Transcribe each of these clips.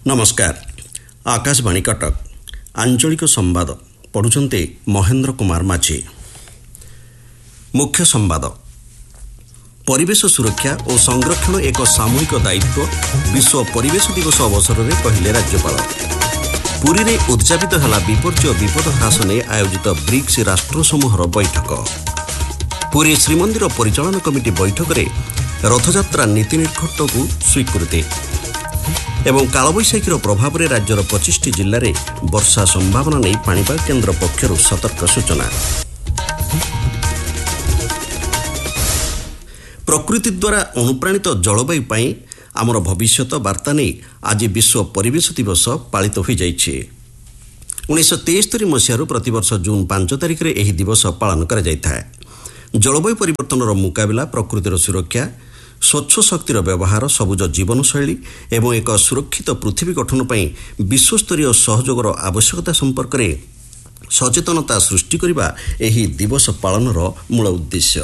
नमस्कार। आकाशवाणी कटक आंचलिक संवाद पढ़ुचंते महेंद्र कुमार माझी। मुख्य संवाद। परिवेश सुरक्षा और संरक्षण एक सामूहिक दायित्व विश्व परिवेश दिवस अवसर में कहले राज्यपाल। पुरी में उद्यापित है विपर्य विपद ह्रास ने आयोजित ब्रिक्स राष्ट्र समूहर बैठक। पुरी श्रीमंदिर परिचालन कमिटी बैठक में रथयात्रा नीति निर्घंट को स्वीकृति एवं कालबैशाखीर प्रभाव में राज्यर 25 जिले में वर्षा संभावना नहीं पाणीपाग केन्द्र पक्षर सतर्क सूचना। प्रकृति द्वारा अनुप्राणित जलवायु पाई आमर भविष्यत वार्ता नहीं आज विश्व परिवेश दिवस पालित हो जाइए। 1973 मसीह प्रतिवर्ष जून 5 तारिख में यह दिवस पालन कर जलवायु परिवर्तन मुकाबला, प्रकृतिर सुरक्षा, स्वच्छ शक्तिर व्यवहार, सबुज जीवनशैली एवं एक सुरक्षित पृथ्वी गठन पर विश्वस्तरीय सहयोगर आवश्यकता संपर्क में सचेतनता सृष्टि करने यह दिवस पालनर मूल उद्देश्य।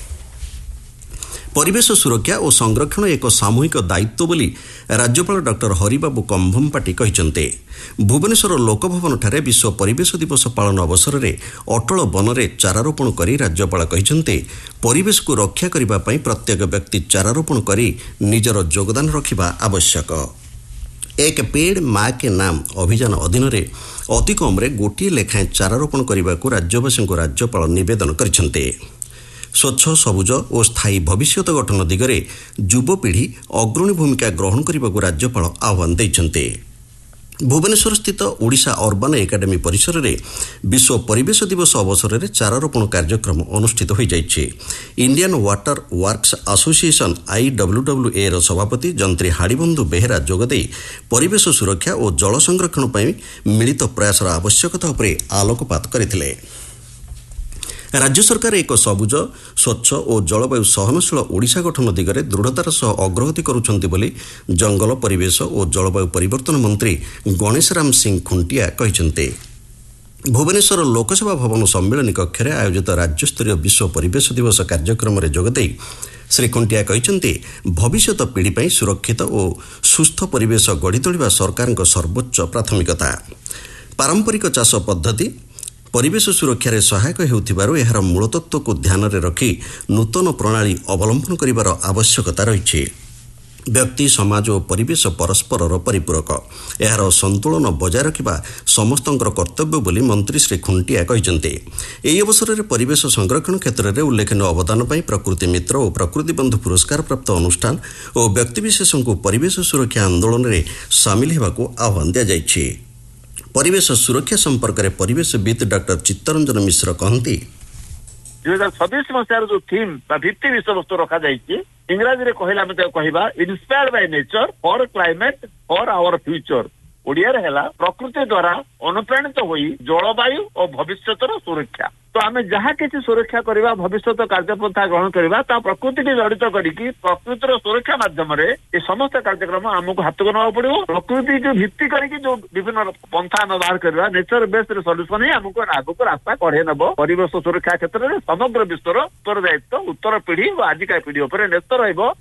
परिवेश सुरक्षा और संरक्षण एक सामूहिक दायित्व बोली राज्यपाल डॉक्टर हरिबाबू कंभमपाटी कहते। भुवनेश्वर लोकभवन ठारे विश्व परिवेश दिवस पालन अवसर में अटल वन में चारारोपण कर राज्यपाल कहते परिवेश को रक्षा करने प्रत्येक व्यक्ति चारारोपण कर निजर योगदान रखा आवश्यक। एक पेड़ माँ के नाम अभियान अधीन अति कम गोटे लेखाएं चारारोपण करने को राज्यवासी को राज्यपाल निवेदन करछन्ते। स्वच्छ सबुज और स्थायी भविष्य गठन दिगरे युवपीढ़ी अग्रणी भूमिका ग्रहण करने को राज्यपाल आह्वान देते। भुवनेश्वर स्थित ओडिशा अर्बन एकाडेमी परिसर में विश्व परिवेश दिवस अवसर में चारारोपण कार्यक्रम अनुष्ठित हो जाइए। Indian water works association IWWA सभापति जंत्री हाड़ीबंधु बेहेरा जोगदे परिवेश सुरक्षा और जल संरक्षण पर मिलित प्रयासर आवश्यकता पर आलोकपात करथिले। राज्य सरकार एक सबुज स्वच्छ और जलवायु सहनशील ओडिशा गठन दिगरे दृढ़तार सह अग्रगति करुछन्ति बोली जंगल परिवेश और जलवायु परिवर्तन मंत्री गणेश राम सिंह खुंटिया कहिसेंते। भुवनेश्वर लोकसभा भवन सम्मेलन कक्ष में आयोजित राज्यस्तरीय विश्व परिवेश दिवस कार्यक्रम में जोगदे श्री खुंटिया कहिसेंते भविष्यत पीढ़ी पर सुरक्षित और सुस्थ परिवेश गढ़ी तोलिबा सरकारक सर्वोच्च प्राथमिकता। पारंपरिक चाष पद्धति परिवेश सुरक्षा सहायक होउथिबारु एहार मूलतत्व को ध्यान में रखी नूतन प्रणाली अवलंबन करिवार आवश्यकता रही। व्यक्ति समाज और परिवेश परस्पर परिपूरक, एहार संतुलन बजाय रखा समस्तंकर कर्तव्य बोली मंत्री श्री खुंटिया कहते। यह अवसर में परिवेश संरक्षण क्षेत्र में उल्लेखनीय अवदान पर प्रकृति मित्र और प्रकृति बंधु पुरस्कार प्राप्त अनुष्ठान और व्यक्तिविशेष को परिवेश सुरक्षा आंदोलन में सामिल होगा आह्वान दि जाइए। परिवेश सुरक्षा संपर्क में परिवेशविद डॉक्टर चित्तरंजन मिश्र कहती 2026 मसीहार जो थीम भित्ति विषय वस्तु रखा जाइए इंग्राजी रे कहला कहवा inspired by nature for climate for our future. Odia है प्रकृति द्वारा अनुप्राणित होई जलवायु और भविष्यतर सुरक्षा। तो आम जहाँ किसी सुरक्षा करवा भविष्यत कार्यपंथा ग्रहण करवा प्रकृति की जड़ित करके प्रकृतिर सुरक्षा माध्यम ये समस्त कार्यक्रम आमको हाथ को नवा पड़ो। प्रकृति जो भित्ति करके जो विभिन्न पंथा व्यवहार करवा नेचर बेस्ड सल्यूशन ही आमको आगक रास्ता कढ़े नब। परिवेश सुरक्षा क्षेत्र में समग्र विश्वर उत्तरदायित्व उत्तर पीढ़ी और आजिका पीढ़ी उपर न्यस्त रहिबो।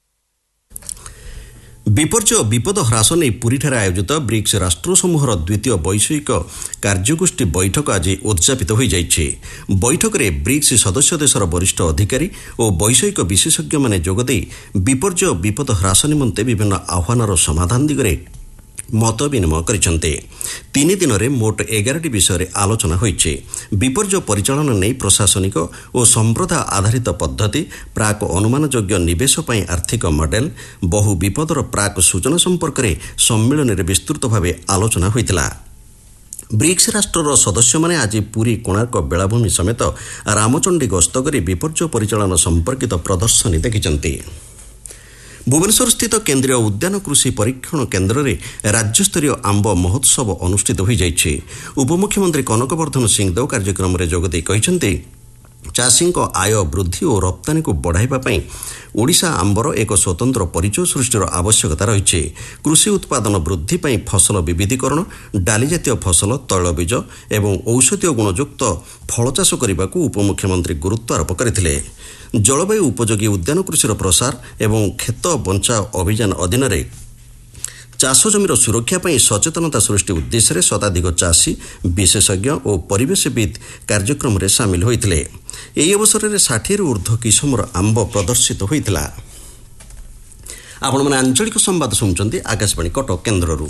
विपर्य विपद ह्रास नहीं पुरीठारे आयोजित ब्रिक्स राष्ट्र समूहर द्वितीय वैषयिक कार्यगोष्ठी बैठक आज उद्यापित हो जाइए। बैठक में ब्रिक्स सदस्य देशर वरिष्ठ अधिकारी और वैषयिक विशेषज्ञ माने जोगदे विपर्य विपद ह्रास निमंते विभिन्न आह्वानर समाधान दिगरे मत विनिमय करछन्ते। 3 दिन में मोट 11टी विषय आलोचना होइछे। विपर्य परिचालन नहीं प्रशासनिक और संप्रदा आधारित पद्धति, प्राक अनुमानयोग्य निवेश पर आर्थिक मॉडेल, बहु विपदर प्राक सूचना संपर्क में सम्मेलन में विस्तृत भाव आलोचना होइतिला। ब्रिक्स राष्ट्रर सदस्य माने आज पुरी कोणार्क बेलाभूमि समेत रामचंडी गस्त कर विपर्य परिचालन संपर्कित प्रदर्शनी देखिछन्ते। भुवनेश्वर स्थित केन्द्रीय उद्यान कृषि परीक्षण केन्द्र में राज्यस्तरीय आंब महोत्सव अनुष्ठित हो जाइए। उपमुख्यमंत्री कनकवर्धन सिंहदेव कार्यक्रम में जोगदे कहते चाषी आय वृद्धि और रप्तानी को बढ़ाइबा ओडिशा आंबर एक स्वतंत्र परिचय सृष्टिर आवश्यकता रही। कृषि उत्पादन वृद्धि पर फसल विविधीकरण, डाली जातीय फसल, तैलबीज एवं औषधीय गुणयुक्त फल चाष करने को उपमुख्यमंत्री गुरुत्व आरोप करते। जलवायु उपयोगी उद्यान कृषिर प्रसार एवं खेत बंचाओ अभियान अधीन ଚାଷ ଜମିର ସୁରକ୍ଷା ପାଇଁ ସଚେତନତା ସୃଷ୍ଟି ଉଦ୍ଦେଶ୍ୟରେ ଶତାଧିକ ଚାଷୀ ବିଶେଷଜ୍ଞ ଓ ପରିବେଶବିତ୍ କାର୍ଯ୍ୟକ୍ରମରେ ସାମିଲ ହୋଇଥିଲେ। ଏହି ଅବସରରେ 60ରୁ ଊର୍ଦ୍ଧ୍ୱ କିସମର ଆମ୍ବ ପ୍ରଦର୍ଶିତ ହୋଇଥିଲା। ଆପଣମାନେ ଆଞ୍ଚଳିକ ସମ୍ବାଦ ଶୁଣୁଛନ୍ତି ଆକାଶବାଣୀ କଟକ କେନ୍ଦ୍ରରୁ।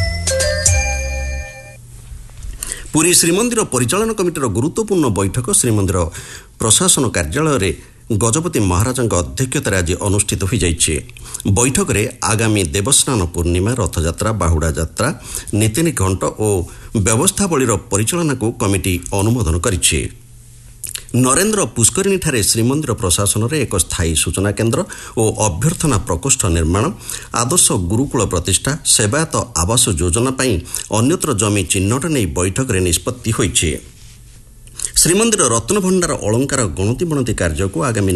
ପୁରୀ ଶ୍ରୀମନ୍ଦିର ପରିଚାଳନା କମିଟିର ଗୁରୁତ୍ୱପୂର୍ଣ୍ଣ ବୈଠକ ଶ୍ରୀମନ୍ଦିର ପ୍ରଶାସନ କାର୍ଯ୍ୟାଳୟରେ ଗଜପତି ମହାରାଜାଙ୍କ ଅଧ୍ୟକ୍ଷତାରେ ଆଜି ଅନୁଷ୍ଠିତ ହୋଇଯାଇଛି। ବୈଠକରେ ଆଗାମୀ ଦେବସ୍ନାନ ପୂର୍ଣ୍ଣିମା, ରଥଯାତ୍ରା, ବାହୁଡ଼ା ଯାତ୍ରା, ନୀତିନି ଘଣ୍ଟ ଓ ବ୍ୟବସ୍ଥାବଳୀର ପରିଚାଳନାକୁ କମିଟି ଅନୁମୋଦନ କରିଛି। ନରେନ୍ଦ୍ର ପୁଷ୍କରିଣୀଠାରେ ଶ୍ରୀମନ୍ଦିର ପ୍ରଶାସନରେ ଏକ ସ୍ଥାୟୀ ସୂଚନା କେନ୍ଦ୍ର ଓ ଅଭ୍ୟର୍ଥନା ପ୍ରକୋଷ୍ଠ ନିର୍ମାଣ, ଆଦର୍ଶ ଗୁରୁକୁଳ ପ୍ରତିଷ୍ଠା, ସେବାୟତ ଆବାସ ଯୋଜନା ପାଇଁ ଅନ୍ୟତ୍ର ଜମି ଚିହ୍ନଟ ନେଇ ବୈଠକରେ ନିଷ୍ପତ୍ତି ହୋଇଛି। ଶ୍ରୀମନ୍ଦିର ରତ୍ନଭଣ୍ଡାର ଅଳଙ୍କାର ଗଣତି ବଣତି କାର୍ଯ୍ୟକୁ ଆଗାମୀ